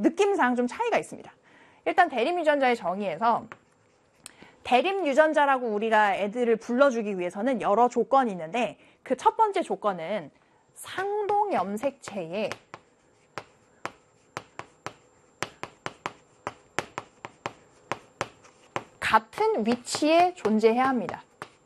느낌상 좀 차이가 있습니다. 일단 대립유전자의 정의에서 대립유전자라고 우리가 애들을 불러주기 위해서는 여러 조건이 있는데 그 첫 번째 조건은 상동염색체에 같은 위치에 존재해야 합니다.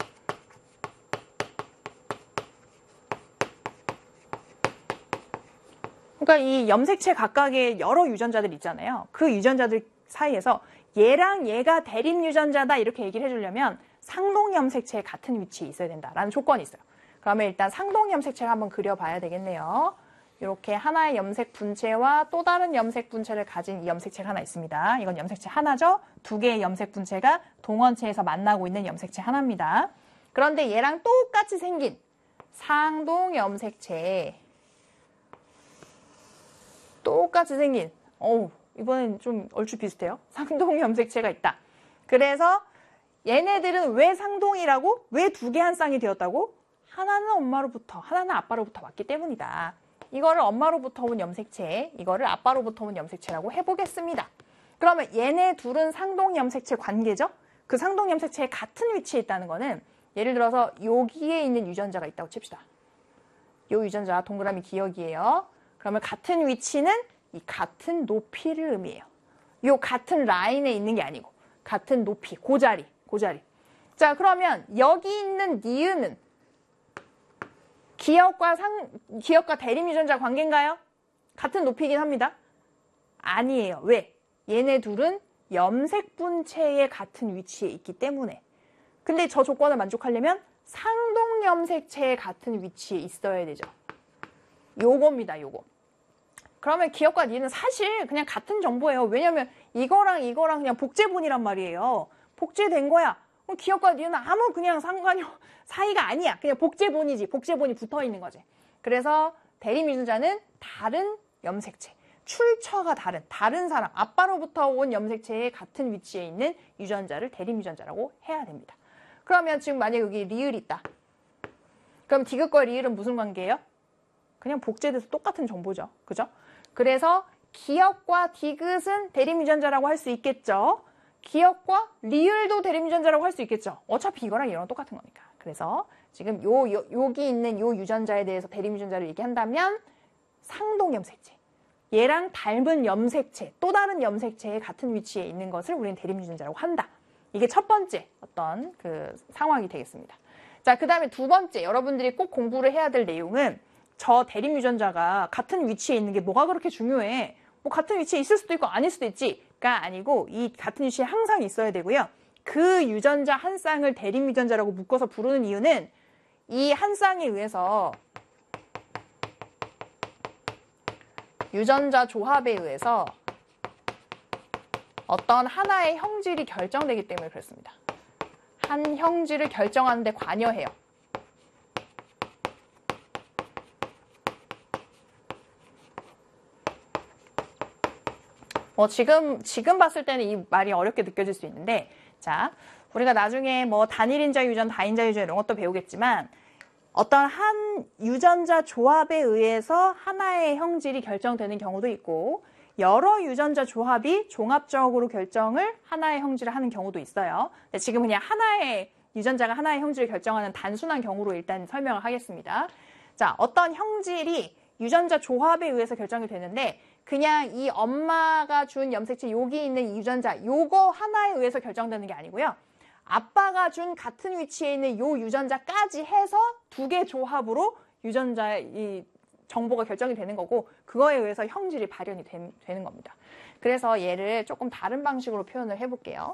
그러니까 이 염색체 각각의 여러 유전자들 있잖아요. 그 유전자들 사이에서 얘랑 얘가 대립유전자다 이렇게 얘기를 해주려면 상동염색체에 같은 위치에 있어야 된다라는 조건이 있어요. 그러면 일단 상동염색체를 한번 그려봐야 되겠네요. 이렇게 하나의 염색 분체와 또 다른 염색 분체를 가진 이 염색체가 하나 있습니다. 이건 염색체 하나죠. 두 개의 염색 분체가 동원체에서 만나고 있는 염색체 하나입니다. 그런데 얘랑 똑같이 생긴 상동염색체 똑같이 생긴 이번엔 좀 얼추 비슷해요. 상동염색체가 있다. 그래서 얘네들은 왜 상동이라고? 왜 두 개 한 쌍이 되었다고? 하나는 엄마로부터, 하나는 아빠로부터 왔기 때문이다. 이거를 엄마로부터 온 염색체, 이거를 아빠로부터 온 염색체라고 해보겠습니다. 그러면 얘네 둘은 상동염색체 관계죠? 그 상동염색체에 같은 위치에 있다는 거는 예를 들어서 여기에 있는 유전자가 있다고 칩시다. 이 유전자 동그라미 기억이에요. 그러면 같은 위치는 이 같은 높이를 의미해요. 이 같은 라인에 있는 게 아니고 같은 높이, 고자리. 자, 그러면 여기 있는 니은은 기억과 대립유전자 관계인가요? 같은 높이긴 합니다. 아니에요. 왜? 얘네 둘은 염색분체의 같은 위치에 있기 때문에. 근데 저 조건을 만족하려면 상동염색체의 같은 위치에 있어야 되죠. 요겁니다, 요거. 그러면 기억과 니은은 사실 그냥 같은 정보예요. 왜냐면 이거랑 그냥 복제본이란 말이에요. 복제된 거야. 그럼 기억과 니은은 아무 그냥 사이가 아니야. 그냥 복제본이지. 복제본이 붙어 있는 거지. 그래서 대립유전자는 다른 염색체. 출처가 다른 사람, 아빠로부터 온 염색체의 같은 위치에 있는 유전자를 대립유전자라고 해야 됩니다. 그러면 지금 만약에 여기 리을이 있다. 그럼 디귿과 리을은 무슨 관계예요? 그냥 복제돼서 똑같은 정보죠. 그죠? 그래서 기억과 디귿은 대립유전자라고 할 수 있겠죠. 기억과 리을도 대립유전자라고 할 수 있겠죠. 어차피 이거랑 이거랑 똑같은 거니까. 그래서 지금 여기 있는 요 유전자에 대해서 대립유전자를 얘기한다면 상동염색체. 얘랑 닮은 염색체, 또 다른 염색체의 같은 위치에 있는 것을 우리는 대립유전자라고 한다. 이게 첫 번째 어떤 그 상황이 되겠습니다. 자, 그 다음에 두 번째 여러분들이 꼭 공부를 해야 될 내용은 저 대립유전자가 같은 위치에 있는 게 뭐가 그렇게 중요해? 뭐 같은 위치에 있을 수도 있고 아닐 수도 있지가 아니고 이 같은 위치에 항상 있어야 되고요. 그 유전자 한 쌍을 대립유전자라고 묶어서 부르는 이유는 이 한 쌍에 의해서 유전자 조합에 의해서 어떤 하나의 형질이 결정되기 때문에 그렇습니다. 한 형질을 결정하는 데 관여해요. 지금 봤을 때는 이 말이 어렵게 느껴질 수 있는데, 자, 우리가 나중에 뭐 단일인자 유전, 다인자 유전 이런 것도 배우겠지만, 어떤 한 유전자 조합에 의해서 하나의 형질이 결정되는 경우도 있고, 여러 유전자 조합이 종합적으로 결정을 하나의 형질을 하는 경우도 있어요. 지금 그냥 하나의 유전자가 하나의 형질을 결정하는 단순한 경우로 일단 설명을 하겠습니다. 자, 어떤 형질이 유전자 조합에 의해서 결정이 되는데 그냥 이 엄마가 준 염색체 여기 있는 유전자 요거 하나에 의해서 결정되는 게 아니고요. 아빠가 준 같은 위치에 있는 요 유전자까지 해서 두 개 조합으로 유전자의 이 정보가 결정이 되는 거고 그거에 의해서 형질이 발현이 되는 겁니다. 그래서 얘를 조금 다른 방식으로 표현을 해볼게요.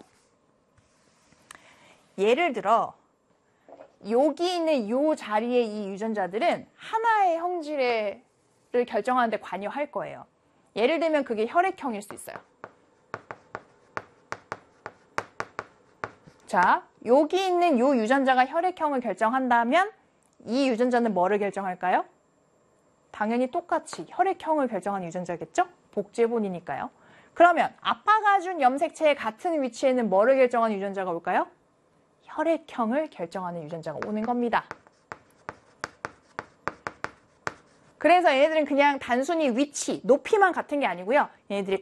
예를 들어 여기 있는 요 자리에 이 유전자들은 하나의 형질을 결정하는 데 관여할 거예요. 예를 들면 그게 혈액형일 수 있어요. 자, 여기 있는 요 유전자가 혈액형을 결정한다면 이 유전자는 뭐를 결정할까요? 당연히 똑같이 혈액형을 결정하는 유전자겠죠? 복제본이니까요. 그러면 아빠가 준 염색체의 같은 위치에는 뭐를 결정하는 유전자가 올까요? 혈액형을 결정하는 유전자가 오는 겁니다. 그래서 얘네들은 그냥 단순히 위치, 높이만 같은 게 아니고요. 얘네들이